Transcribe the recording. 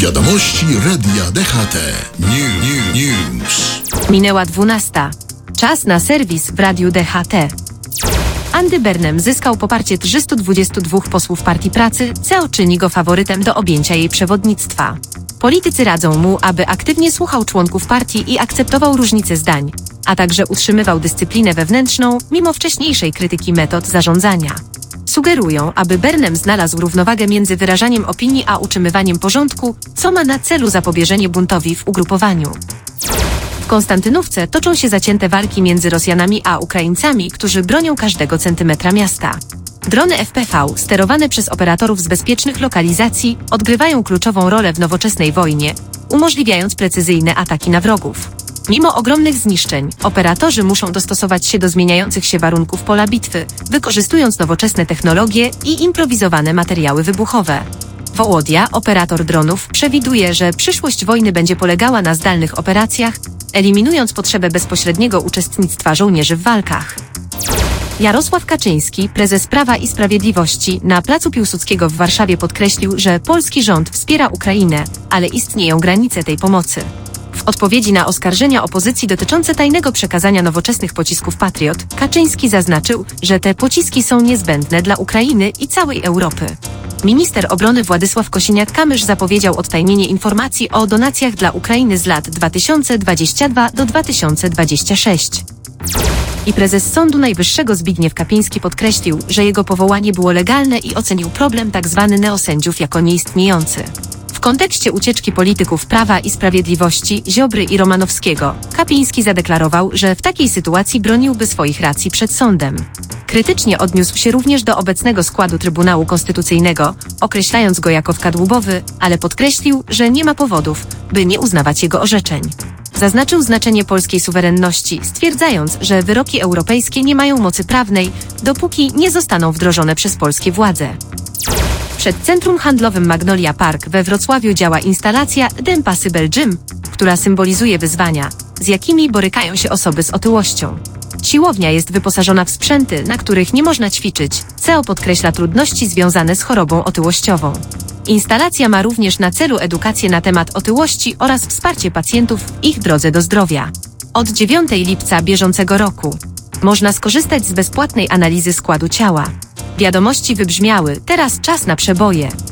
Wiadomości Radia DHT. News. Minęła 12. Czas na serwis w Radiu DHT. Andy Burnham zyskał poparcie 322 posłów Partii Pracy, co czyni go faworytem do objęcia jej przewodnictwa. Politycy radzą mu, aby aktywnie słuchał członków partii i akceptował różnice zdań, a także utrzymywał dyscyplinę wewnętrzną mimo wcześniejszej krytyki metod zarządzania. Sugerują, aby Burnham znalazł równowagę między wyrażaniem opinii a utrzymywaniem porządku, co ma na celu zapobieżenie buntowi w ugrupowaniu. W Konstantynówce toczą się zacięte walki między Rosjanami a Ukraińcami, którzy bronią każdego centymetra miasta. Drony FPV, sterowane przez operatorów z bezpiecznych lokalizacji, odgrywają kluczową rolę w nowoczesnej wojnie, umożliwiając precyzyjne ataki na wrogów. Mimo ogromnych zniszczeń, operatorzy muszą dostosować się do zmieniających się warunków pola bitwy, wykorzystując nowoczesne technologie i improwizowane materiały wybuchowe. Wołodia, operator dronów, przewiduje, że przyszłość wojny będzie polegała na zdalnych operacjach, eliminując potrzebę bezpośredniego uczestnictwa żołnierzy w walkach. Jarosław Kaczyński, prezes Prawa i Sprawiedliwości, na placu Piłsudskiego w Warszawie podkreślił, że polski rząd wspiera Ukrainę, ale istnieją granice tej pomocy. W odpowiedzi na oskarżenia opozycji dotyczące tajnego przekazania nowoczesnych pocisków Patriot, Kaczyński zaznaczył, że te pociski są niezbędne dla Ukrainy i całej Europy. Minister obrony Władysław Kosiniak-Kamysz zapowiedział odtajnienie informacji o donacjach dla Ukrainy z lat 2022 do 2026. I prezes Sądu Najwyższego Zbigniew Kapiński podkreślił, że jego powołanie było legalne i ocenił problem tzw. neosędziów jako nieistniejący. W kontekście ucieczki polityków Prawa i Sprawiedliwości Ziobry i Romanowskiego, Kapiński zadeklarował, że w takiej sytuacji broniłby swoich racji przed sądem. Krytycznie odniósł się również do obecnego składu Trybunału Konstytucyjnego, określając go jako wkadłubowy, ale podkreślił, że nie ma powodów, by nie uznawać jego orzeczeń. Zaznaczył znaczenie polskiej suwerenności, stwierdzając, że wyroki europejskie nie mają mocy prawnej, dopóki nie zostaną wdrożone przez polskie władze. Przed centrum handlowym Magnolia Park we Wrocławiu działa instalacja The Impossible Gym, która symbolizuje wyzwania, z jakimi borykają się osoby z otyłością. Siłownia jest wyposażona w sprzęty, na których nie można ćwiczyć, co podkreśla trudności związane z chorobą otyłościową. Instalacja ma również na celu edukację na temat otyłości oraz wsparcie pacjentów w ich drodze do zdrowia. Od 9 lipca bieżącego roku można skorzystać z bezpłatnej analizy składu ciała. Wiadomości wybrzmiały, teraz czas na przeboje.